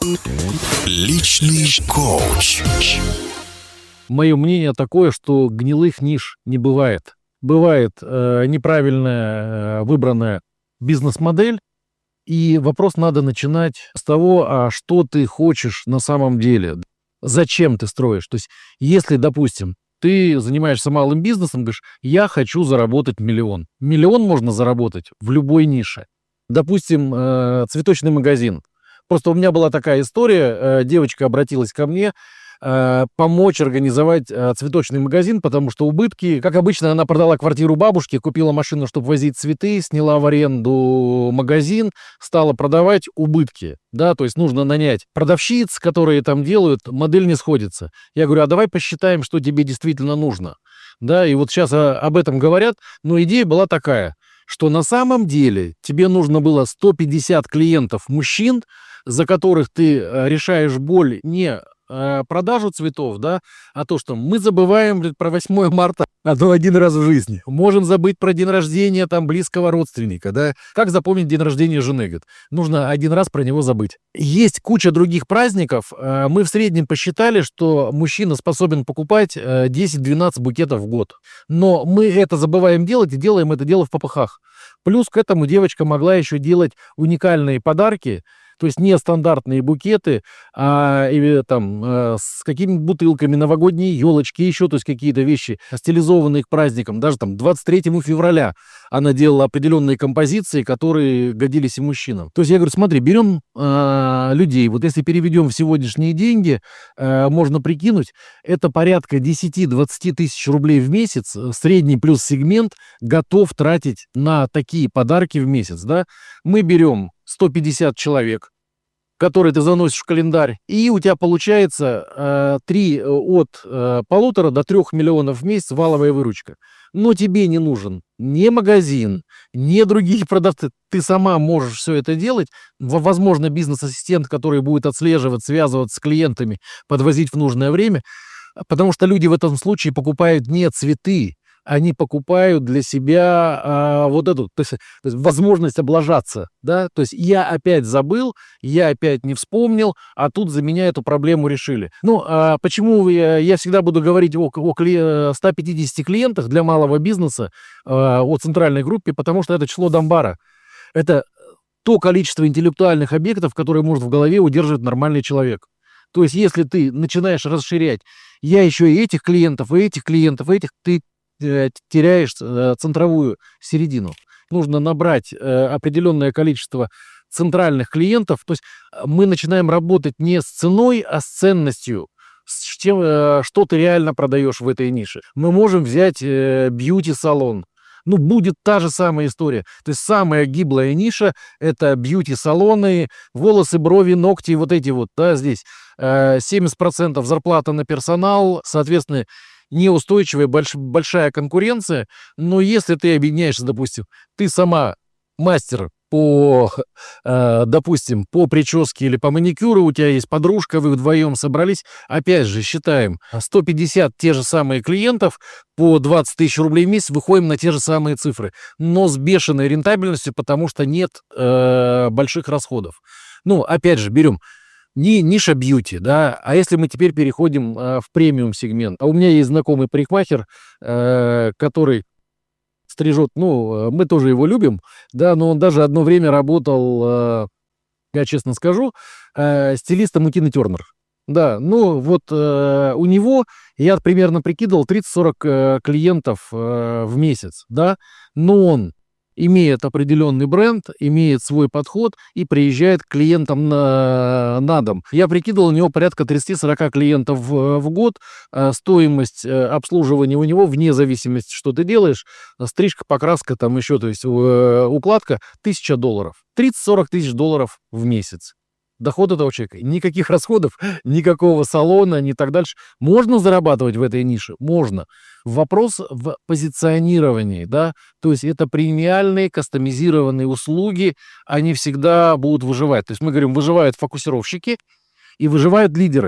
Личный коуч. Мое мнение такое, что гнилых ниш не бывает. Бывает неправильная выбранная бизнес-модель, и вопрос надо начинать с того, а что ты хочешь на самом деле, зачем ты строишь. То есть, если, допустим, ты занимаешься малым бизнесом, говоришь, я хочу заработать миллион. Миллион можно заработать в любой нише. Допустим, цветочный магазин. Просто у меня была такая история, девочка обратилась ко мне, помочь организовать цветочный магазин, потому что убытки, как обычно, она продала квартиру бабушке, купила машину, чтобы возить цветы, сняла в аренду магазин, стала продавать, убытки, да, то есть нужно нанять продавщиц, которые там делают, модель не сходится. Я говорю, а давай посчитаем, что тебе действительно нужно, да, и вот сейчас об этом говорят, но идея была такая, что на самом деле тебе нужно было 150 клиентов мужчин, за которых ты решаешь боль не продажу цветов, да, а то, что мы забываем про 8 марта, один раз в жизни. Можем забыть про день рождения там близкого родственника, да. Как запомнить день рождения жены, говорит? Нужно один раз про него забыть. Есть куча других праздников. Мы в среднем посчитали, что мужчина способен покупать 10-12 букетов в год. Но мы это забываем делать и делаем это дело в попыхах. Плюс к этому девочка могла еще делать уникальные подарки, то есть не стандартные букеты, а с какими-то бутылками, новогодние елочки, еще, то есть какие-то вещи, стилизованные к праздникам. Даже там 23 февраля она делала определенные композиции, которые годились и мужчинам. То есть я говорю, смотри, берем людей, вот если переведем в сегодняшние деньги, можно прикинуть, это порядка 10-20 тысяч рублей в месяц, средний плюс сегмент готов тратить на такие подарки в месяц, да. Мы берем 150 человек, которые ты заносишь в календарь, и у тебя получается от 1,5 до 3 миллионов в месяц валовая выручка. Но тебе не нужен ни магазин, ни другие продавцы. Ты сама можешь все это делать. Возможно, бизнес-ассистент, который будет отслеживать, связываться с клиентами, подвозить в нужное время. Потому что люди в этом случае покупают не цветы, они покупают для себя вот эту, то есть возможность облажаться, да, то есть я опять забыл, я опять не вспомнил, а тут за меня эту проблему решили. Ну, почему я всегда буду говорить о 150 клиентах для малого бизнеса, о центральной группе, потому что это число Дамбара. Это то количество интеллектуальных объектов, которые может в голове удерживать нормальный человек. То есть если ты начинаешь расширять, я еще и этих клиентов, и этих клиентов, и этих, ты теряешь центровую середину. Нужно набрать определенное количество центральных клиентов. То есть мы начинаем работать не с ценой, а с ценностью, с тем, что ты реально продаешь в этой нише. Мы можем взять бьюти-салон. Ну, будет та же самая история. То есть самая гиблая ниша – это бьюти-салоны, волосы, брови, ногти, вот эти вот, да, здесь. 70% зарплата на персонал, соответственно, неустойчивая, большая конкуренция, но если ты объединяешься, допустим, ты сама мастер по, допустим, по прическе или по маникюру, у тебя есть подружка, вы вдвоем собрались, опять же, считаем, 150 те же самые клиентов, по 20 тысяч рублей в месяц, выходим на те же самые цифры, но с бешеной рентабельностью, потому что нет больших расходов. Ну, опять же, берем не ниша бьюти, да, а если мы теперь переходим в премиум сегмент. А у меня есть знакомый парикмахер, который стрижет, ну, мы тоже его любим, да, но он даже одно время работал, я честно скажу, стилистом у Тины Тернер. Да, ну вот у него, я примерно прикидывал, 30-40 клиентов в месяц, да, но он имеет определенный бренд, имеет свой подход и приезжает к клиентам на дом. Я прикидывал, у него порядка 30-40 клиентов в год. Стоимость обслуживания у него, вне зависимости, что ты делаешь, стрижка, покраска, там еще, то есть укладка, $1000. 30-40 тысяч долларов в месяц. Доход этого человека. Никаких расходов, никакого салона, ни так дальше. Можно зарабатывать в этой нише? Можно. Вопрос в позиционировании, да, то есть это премиальные, кастомизированные услуги, они всегда будут выживать. То есть мы говорим, выживают фокусировщики и выживают лидеры.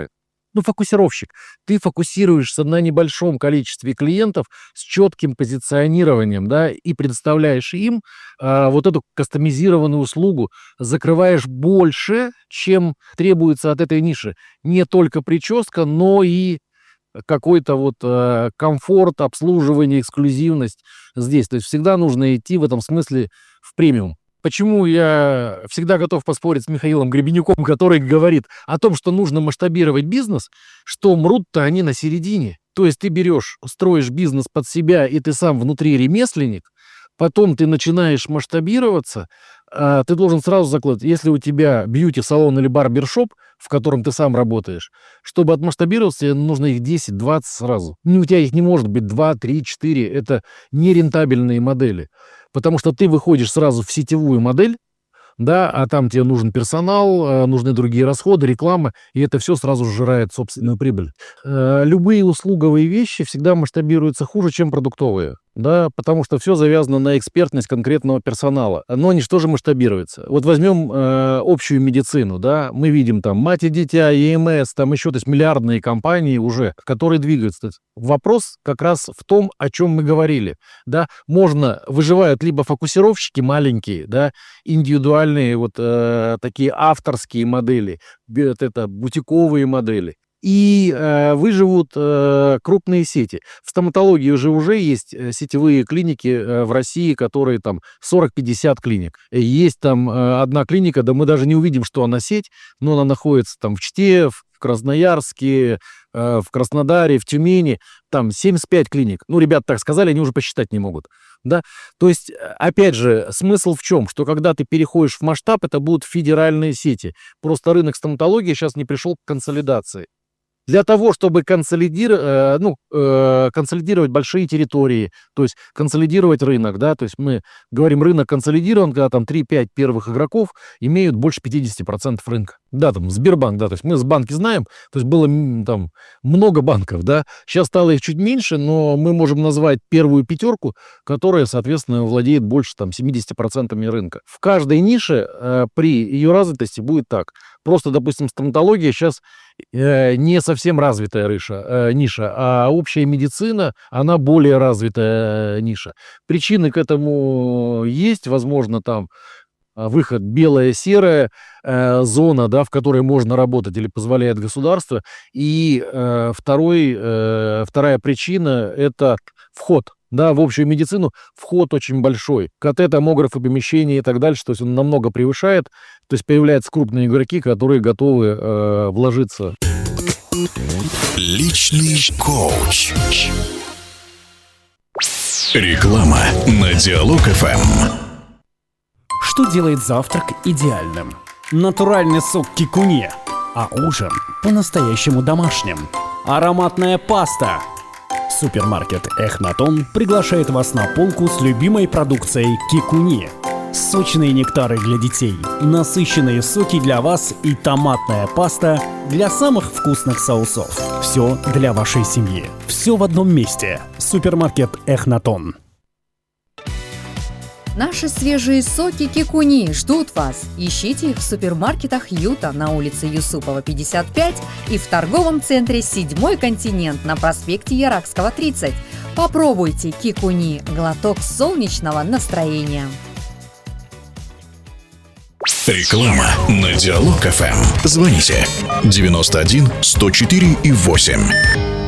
фокусировщик. Ты фокусируешься на небольшом количестве клиентов с четким позиционированием, да, и предоставляешь им вот эту кастомизированную услугу, закрываешь больше, чем требуется от этой ниши. Не только прическа, но и какой-то вот комфорт, обслуживание, эксклюзивность здесь. То есть всегда нужно идти в этом смысле в премиум. Почему я всегда готов поспорить с Михаилом Гребенюком, который говорит о том, что нужно масштабировать бизнес, что мрут-то они на середине. То есть ты строишь бизнес под себя, и ты сам внутри ремесленник, потом ты начинаешь масштабироваться, ты должен сразу закладывать, если у тебя бьюти-салон или барбершоп, в котором ты сам работаешь, чтобы отмасштабироваться, тебе нужно их 10-20 сразу. У тебя их не может быть 2, 3, 4. Это нерентабельные модели. Потому что ты выходишь сразу в сетевую модель, да, а там тебе нужен персонал, нужны другие расходы, реклама, и это все сразу сжирает собственную прибыль. Любые услуговые вещи всегда масштабируются хуже, чем продуктовые. Да, потому что все завязано на экспертность конкретного персонала. Но они же тоже масштабируются. Вот возьмем общую медицину, да, мы видим там мать и дитя, ЕМС, там еще, то есть миллиардные компании уже, которые двигаются. Вопрос как раз в том, о чем мы говорили, да, выживают либо фокусировщики маленькие, да, индивидуальные вот такие авторские модели, это бутиковые модели. И выживут крупные сети. В стоматологии уже есть сетевые клиники в России, которые там 40-50 клиник. Есть там одна клиника, да мы даже не увидим, что она сеть, но она находится там в Чите, в Красноярске, в Краснодаре, в Тюмени. Там 75 клиник. Ребята так сказали, они уже посчитать не могут. Да? То есть, опять же, смысл в чем? Что когда ты переходишь в масштаб, это будут федеральные сети. Просто рынок стоматологии сейчас не пришел к консолидации. Для того, чтобы консолидировать большие территории, то есть консолидировать рынок, да, то есть мы говорим, рынок консолидирован, когда там 3-5 первых игроков имеют больше 50% рынка. Да, там Сбербанк, да, то есть мы с банки знаем, то есть было там много банков, да, сейчас стало их чуть меньше, но мы можем назвать первую пятерку, которая, соответственно, владеет больше там 70% рынка. В каждой нише при ее развитости будет так. Просто, допустим, стоматология сейчас не совсем развитая ниша, а общая медицина, она более развитая ниша. Причины к этому есть, возможно, там выход белая-серая зона, да, в которой можно работать или позволяет государство. И вторая причина – это вход. Да, в общую медицину вход очень большой. КТ, томографы, помещения и так дальше, то есть он намного превышает. То есть появляются крупные игроки, которые готовы вложиться. Личный коуч. Реклама на Диалог ФМ. Что делает завтрак идеальным? Натуральный сок кикуне, а ужин по-настоящему домашним. Ароматная паста. Супермаркет Эхнатон приглашает вас на полку с любимой продукцией кикуни. Сочные нектары для детей, насыщенные соки для вас и томатная паста для самых вкусных соусов. Все для вашей семьи. Все в одном месте. Супермаркет Эхнатон. Наши свежие соки кикуни ждут вас. Ищите их в супермаркетах Юта на улице Юсупова, 55 и в торговом центре «Седьмой континент» на проспекте Яракского, 30. Попробуйте кикуни – глоток солнечного настроения. Реклама на Диалог ФМ. Звоните 91 104 и 8.